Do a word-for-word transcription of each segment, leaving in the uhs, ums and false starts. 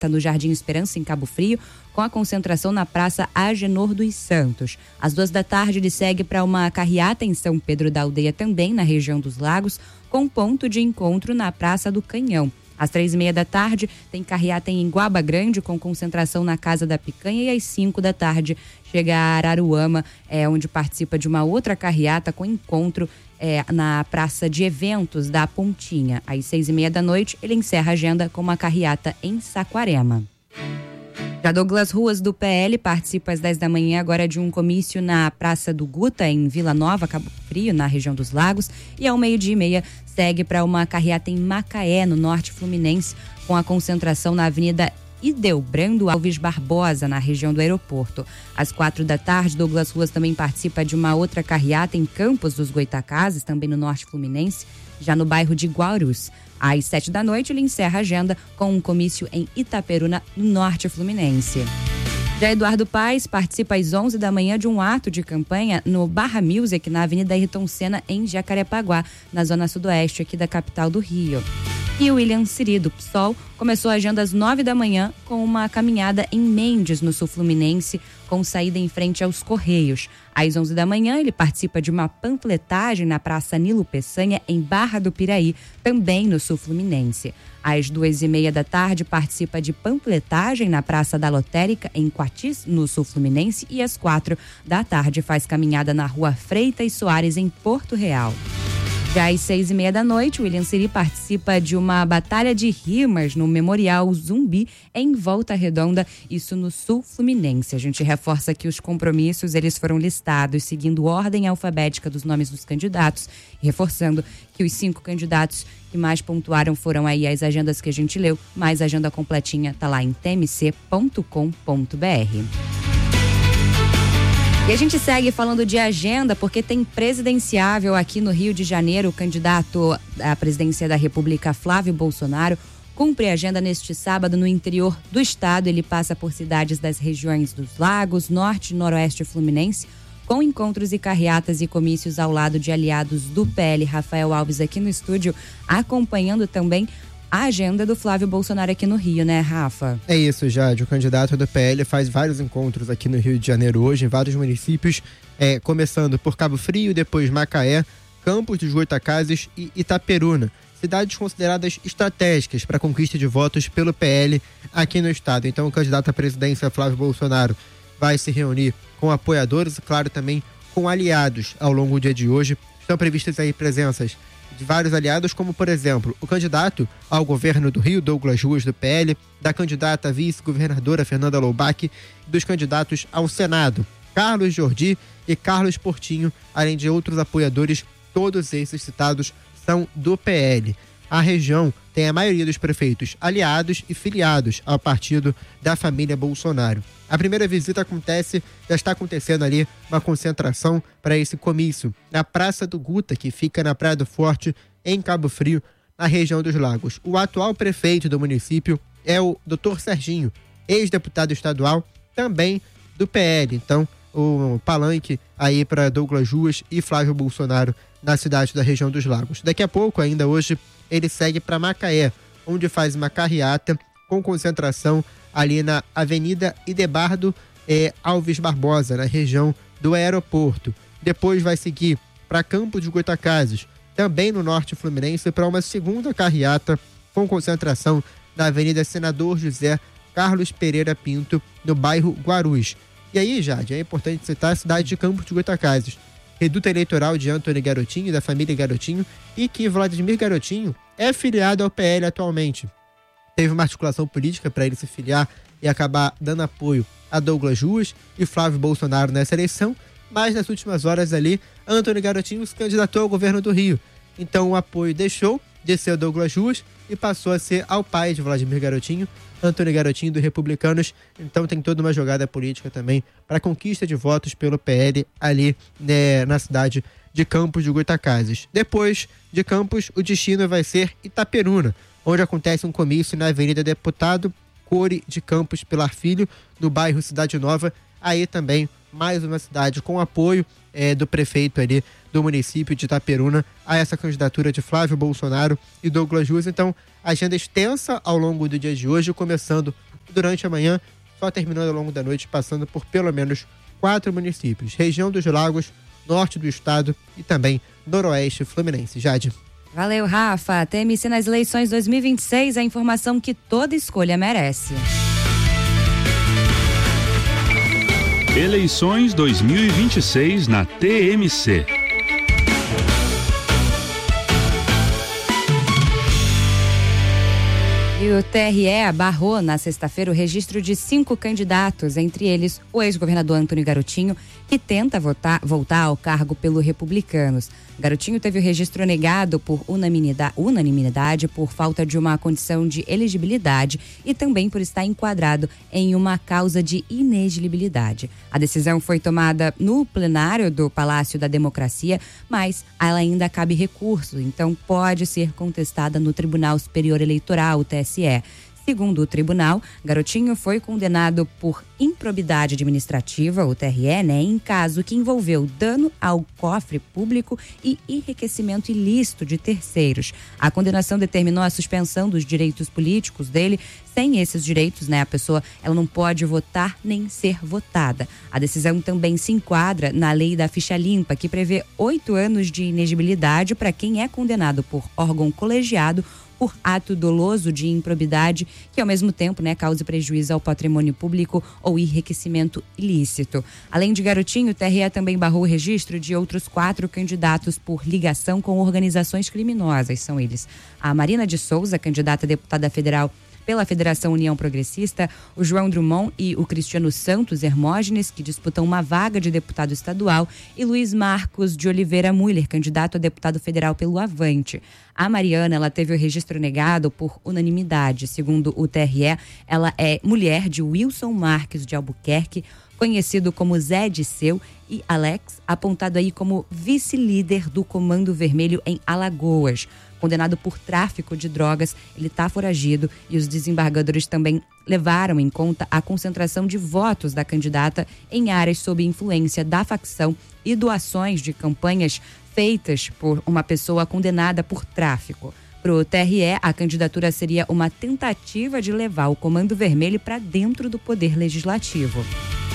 no Jardim Esperança, em Cabo Frio, com a concentração na Praça Agenor dos Santos. Às duas da tarde, ele segue para uma carreata em São Pedro da Aldeia, também na região dos Lagos, com ponto de encontro na Praça do Canhão. Às três e meia da tarde, tem carreata em Guaba Grande, com concentração na Casa da Picanha. E às cinco da tarde, chega a Araruama, é, onde participa de uma outra carreata com encontro é, na Praça de Eventos da Pontinha. Às seis e meia da noite, ele encerra a agenda com uma carreata em Saquarema. Já Douglas Ruas, do P L, participa às dez da manhã agora de um comício na Praça do Guta, em Vila Nova, Cabo Frio, na região dos Lagos. E ao meio-dia e meia segue para uma carreata em Macaé, no norte fluminense, com a concentração na Avenida Ideobrando Alves Barbosa, na região do aeroporto. Às quatro da tarde, Douglas Ruas também participa de uma outra carreata em Campos dos Goitacazes, também no norte fluminense, já no bairro de Guarus. Às sete da noite, ele encerra a agenda com um comício em Itaperuna, no norte fluminense. Já Eduardo Paes participa às onze da manhã de um ato de campanha no Barra Music, na Avenida Ayrton Senna, em Jacarepaguá, na zona sudoeste aqui da capital do Rio. E o William Siri, do P SOL, começou a agenda às nove da manhã com uma caminhada em Mendes, no sul fluminense, com saída em frente aos Correios. Às onze da manhã, ele participa de uma panfletagem na Praça Nilo Peçanha, em Barra do Piraí, também no sul fluminense. Às duas e meia da tarde, participa de panfletagem na Praça da Lotérica, em Quatis, no sul fluminense. E às quatro da tarde, faz caminhada na Rua Freitas Soares, em Porto Real. Já às seis e meia da noite, o William Siri participa de uma batalha de rimas no Memorial Zumbi, em Volta Redonda, isso no sul fluminense. A gente reforça que os compromissos, eles foram listados seguindo ordem alfabética dos nomes dos candidatos, reforçando que os cinco candidatos que mais pontuaram foram aí as agendas que a gente leu, mas a agenda completinha tá lá em t m c ponto com ponto b r. E a gente segue falando de agenda porque tem presidenciável aqui no Rio de Janeiro. O candidato à presidência da República, Flávio Bolsonaro, cumpre a agenda neste sábado no interior do estado. Ele passa por cidades das regiões dos Lagos, Norte e Noroeste Fluminense, com encontros e carreatas e comícios ao lado de aliados do P L. Rafael Alves aqui no estúdio, acompanhando também a agenda do Flávio Bolsonaro aqui no Rio, né, Rafa? É isso, Jade. O candidato do P L faz vários encontros aqui no Rio de Janeiro hoje, em vários municípios, é, começando por Cabo Frio, depois Macaé, Campos dos Goitacazes e Itaperuna. Cidades consideradas estratégicas para a conquista de votos pelo P L aqui no estado. Então, o candidato à presidência, Flávio Bolsonaro, vai se reunir com apoiadores e, claro, também com aliados ao longo do dia de hoje. Estão previstas aí presenças de vários aliados, como, por exemplo, o candidato ao governo do Rio, Douglas Ruas, do P L, da candidata a vice-governadora Fernanda Loubach, e dos candidatos ao Senado, Carlos Jordi e Carlos Portinho, além de outros apoiadores. Todos esses citados são do P L. A região tem a maioria dos prefeitos aliados e filiados ao partido da família Bolsonaro. A primeira visita acontece, já está acontecendo ali uma concentração para esse comício na Praça do Guta, que fica na Praia do Forte, em Cabo Frio, na região dos Lagos. O atual prefeito do município é o doutor Serginho, ex-deputado estadual, também do P L. Então, o palanque aí para Douglas Ruas e Flávio Bolsonaro na cidade da região dos Lagos. Daqui a pouco, ainda hoje, ele segue para Macaé, onde faz uma carreata com concentração ali na Avenida Idebardo eh, Alves Barbosa, na região do aeroporto. Depois vai seguir para Campos dos Goitacazes, também no norte fluminense, para uma segunda carreata com concentração na Avenida Senador José Carlos Pereira Pinto, no bairro Guarus. E aí, Jade, é importante citar a cidade de Campos dos Goitacazes, reduto eleitoral de Antônio Garotinho, da família Garotinho, e que Vladimir Garotinho é filiado ao P L atualmente. Teve uma articulação política para ele se filiar e acabar dando apoio a Douglas Ruas e Flávio Bolsonaro nessa eleição, mas nas últimas horas ali, Antônio Garotinho se candidatou ao governo do Rio. Então o apoio deixou de ser o Douglas Ruas e passou a ser ao pai de Vladimir Garotinho, Antônio Garotinho, do Republicanos. Então tem toda uma jogada política também para a conquista de votos pelo P L ali, né, na cidade de Campos dos Goitacazes. Depois de Campos, o destino vai ser Itaperuna, onde acontece um comício na Avenida Deputado Core de Campos Pilar Filho, no bairro Cidade Nova. Aí também mais uma cidade com apoio é, do prefeito ali do município de Itaperuna a essa candidatura de Flávio Bolsonaro e Douglas Ruas. Então, agenda extensa ao longo do dia de hoje, começando e durante a manhã, só terminando ao longo da noite, passando por pelo menos quatro municípios: região dos Lagos, norte do estado e também noroeste fluminense. Jade. Valeu, Rafa. T M C nas eleições dois mil e vinte e seis, a informação que toda escolha merece. Eleições dois mil e vinte e seis na T M C. E o T R E barrou na sexta-feira o registro de cinco candidatos, entre eles o ex-governador Antônio Garotinho, que tenta votar, voltar ao cargo pelo Republicanos. Garotinho teve o registro negado por unanimidade, unanimidade por falta de uma condição de elegibilidade e também por estar enquadrado em uma causa de inelegibilidade. A decisão foi tomada no plenário do Palácio da Democracia, mas ela ainda cabe recurso, então pode ser contestada no Tribunal Superior Eleitoral, o T S E. Segundo o tribunal, Garotinho foi condenado por improbidade administrativa, o T R E, né, em caso que envolveu dano ao cofre público e enriquecimento ilícito de terceiros. A condenação determinou a suspensão dos direitos políticos dele. Sem esses direitos, né, a pessoa ela não pode votar nem ser votada. A decisão também se enquadra na lei da ficha limpa, que prevê oito anos de inegibilidade para quem é condenado por órgão colegiado por ato doloso de improbidade, que ao mesmo tempo, né, cause prejuízo ao patrimônio público ou enriquecimento ilícito. Além de Garotinho, o T R E também barrou o registro de outros quatro candidatos por ligação com organizações criminosas. São eles: a Marina de Souza, candidata a deputada federal pela Federação União Progressista, o João Drummond e o Cristiano Santos Hermógenes, que disputam uma vaga de deputado estadual, e Luiz Marcos de Oliveira Müller, candidato a deputado federal pelo Avante. A Mariana, ela teve o registro negado por unanimidade. Segundo o T R E, ela é mulher de Wilson Marques de Albuquerque, conhecido como Zé Disseu, e Alex, apontado aí como vice-líder do Comando Vermelho em Alagoas. Condenado por tráfico de drogas, ele está foragido e os desembargadores também levaram em conta a concentração de votos da candidata em áreas sob influência da facção e doações de campanhas feitas por uma pessoa condenada por tráfico. Para o T R E, a candidatura seria uma tentativa de levar o Comando Vermelho para dentro do poder legislativo.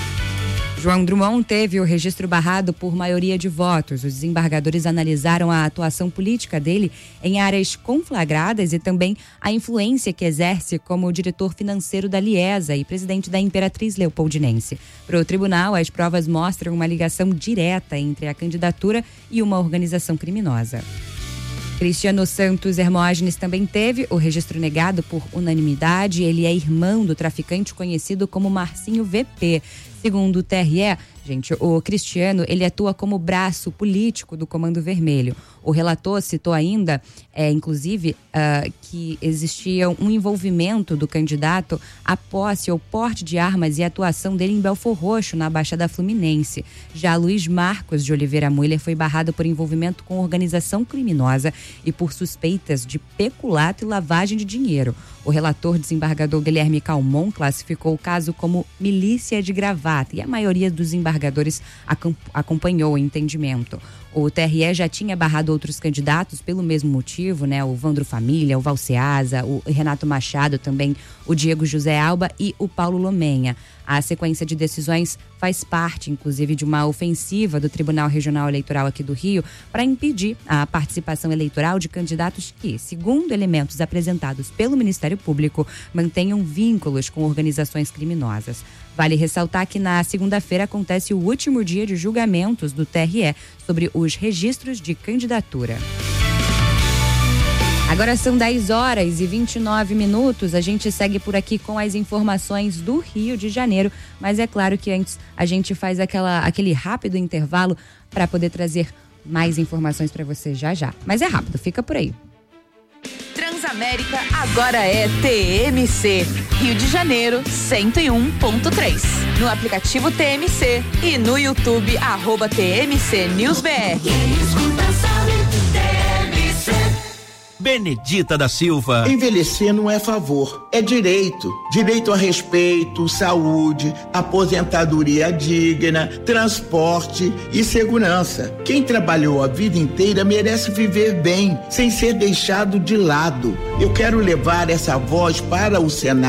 João Drummond teve o registro barrado por maioria de votos. Os desembargadores analisaram a atuação política dele em áreas conflagradas e também a influência que exerce como diretor financeiro da Liesa e presidente da Imperatriz Leopoldinense. Para o tribunal, as provas mostram uma ligação direta entre a candidatura e uma organização criminosa. Cristiano Santos Hermógenes também teve o registro negado por unanimidade. Ele é irmão do traficante conhecido como Marcinho V P. Segundo o T R E, gente, o Cristiano, ele atua como braço político do Comando Vermelho. O relator citou ainda, é, inclusive, uh, que existia um envolvimento do candidato à posse ou porte de armas e atuação dele em Belfor Roxo, na Baixada Fluminense. Já Luiz Marcos de Oliveira Müller foi barrado por envolvimento com organização criminosa e por suspeitas de peculato e lavagem de dinheiro. O relator desembargador Guilherme Calmon classificou o caso como milícia de gravata e a maioria dos embargadores acompanhou o entendimento. O T R E já tinha barrado outros candidatos pelo mesmo motivo, né? O Vandro Família, o Valceasa, o Renato Machado também, o Diego José Alba e o Paulo Lomenha. A sequência de decisões faz parte, inclusive, de uma ofensiva do Tribunal Regional Eleitoral aqui do Rio para impedir a participação eleitoral de candidatos que, segundo elementos apresentados pelo Ministério Público, mantenham vínculos com organizações criminosas. Vale ressaltar que na segunda-feira acontece o último dia de julgamentos do T R E sobre os registros de candidatura. Agora são dez horas e vinte e nove minutos. A gente segue por aqui com as informações do Rio de Janeiro, mas é claro que antes a gente faz aquela, aquele rápido intervalo para poder trazer mais informações para você já já. Mas é rápido, fica por aí. Transamérica agora é T M C, Rio de Janeiro cento e um ponto três. No aplicativo T M C e no YouTube, arroba T M C News B R. Benedita da Silva. Envelhecer não é favor, é direito. Direito a respeito, saúde, aposentadoria digna, transporte e segurança. Quem trabalhou a vida inteira merece viver bem, sem ser deixado de lado. Eu quero levar essa voz para o Senado.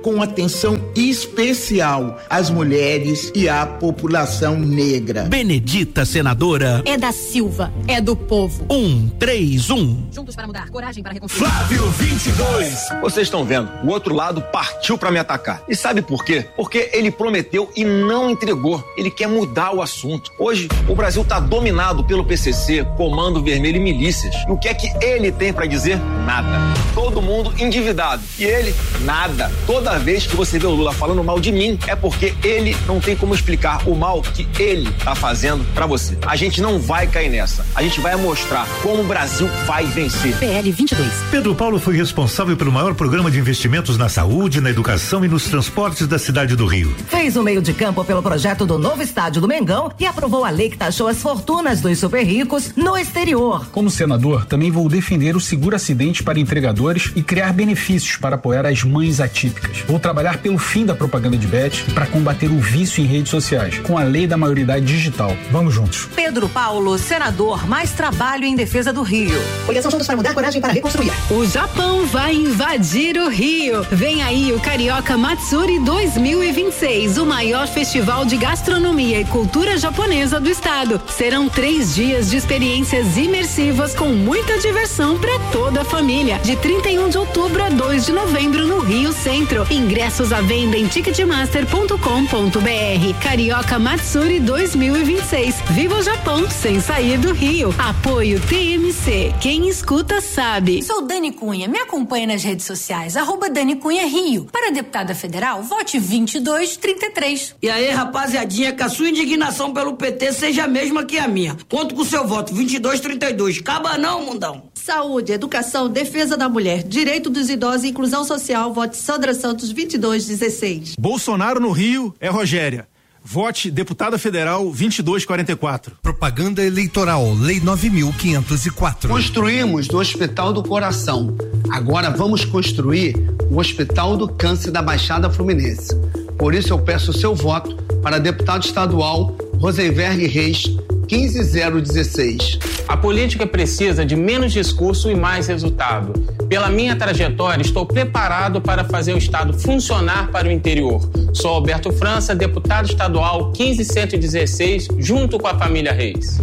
com atenção especial às mulheres e à população negra. Benedita, senadora. É da Silva, é do povo. Um, três, um. Juntos para mudar, coragem para reconstruir. Flávio vinte e dois. Vocês estão vendo, o outro lado partiu para me atacar. E sabe por quê? Porque ele prometeu e não entregou. Ele quer mudar o assunto. Hoje, o Brasil está dominado pelo P C C, Comando Vermelho e milícias. E o que é que ele tem para dizer? Nada. Todo mundo endividado. E ele, nada. Toda vez que você vê o Lula falando mal de mim, é porque ele não tem como explicar o mal que ele tá fazendo para você. A gente não vai cair nessa. A gente vai mostrar como o Brasil vai vencer. P L vinte e dois. Pedro Paulo foi responsável pelo maior programa de investimentos na saúde, na educação e nos transportes da cidade do Rio. Fez o meio de campo pelo projeto do novo estádio do Mengão e aprovou a lei que taxou as fortunas dos super ricos no exterior. Como senador, também vou defender o seguro acidente para entregadores e criar benefícios para apoiar as mães atípicas. Vou trabalhar pelo fim da propaganda de bet e para combater o vício em redes sociais, com a lei da maioridade digital. Vamos juntos. Pedro Paulo, senador, mais trabalho em defesa do Rio. Coligação Juntos para Mudar, coragem para reconstruir. O Japão vai invadir o Rio. Vem aí o Carioca Matsuri dois mil e vinte e seis, o maior festival de gastronomia e cultura japonesa do estado. Serão três dias de experiências imersivas com muita diversão para toda a família. De trinta e um de outubro a dois de novembro no Rio Centro. Ingressos à venda em ticketmaster ponto com ponto br. Carioca Matsuri dois mil e vinte e seis. Viva o Japão sem sair do Rio. Apoio T M C. Quem escuta sabe. Sou Dani Cunha. Me acompanha nas redes sociais. Arroba Dani Cunha Rio. Para deputada federal, vote vinte e dois trinta e três. E aí, rapaziadinha, que a sua indignação pelo P T seja a mesma que a minha. Conto com o seu voto, vinte e dois trinta e dois. Acaba não, mundão. Saúde, educação, defesa da mulher, direito dos idosos e inclusão social. Vote Sandra Santos vinte e dois dezesseis. Bolsonaro no Rio é Rogéria. Vote deputada federal vinte e dois quarenta e quatro. Propaganda eleitoral, lei nove mil quinhentos e quatro. Construímos o Hospital do Coração. Agora vamos construir o Hospital do Câncer da Baixada Fluminense. Por isso eu peço o seu voto para deputado estadual Rosenberg Reis, quinze zero dezesseis. A política precisa de menos discurso e mais resultado. Pela minha trajetória, estou preparado para fazer o Estado funcionar para o interior. Sou Alberto França, deputado estadual quinze cento e dezesseis, junto com a família Reis.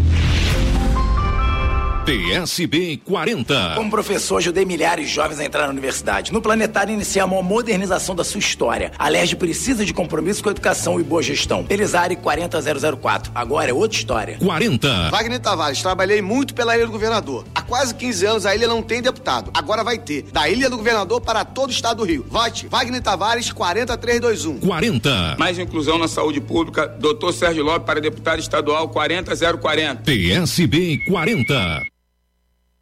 P S B quarenta. Como professor, ajudei milhares de jovens a entrar na universidade. No Planetário, iniciamos a modernização da sua história. A Alerj precisa de compromisso com a educação e boa gestão. Pelizari quarenta zero zero quatro. Agora é outra história. quarenta. Wagner Tavares, trabalhei muito pela Ilha do Governador. Há quase quinze anos a ilha não tem deputado. Agora vai ter. Da Ilha do Governador para todo o estado do Rio. Vote Wagner Tavares quarenta três vinte e um. quarenta. Mais inclusão na saúde pública. doutor Sérgio Lopes para deputado estadual quarenta zero quarenta. P S B quarenta.